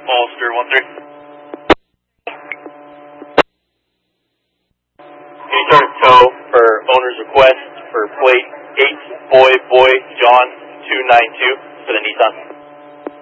Ulster 1-3. Can you start tow for owner's request for plate 8 Boy John 292 for the Nissan?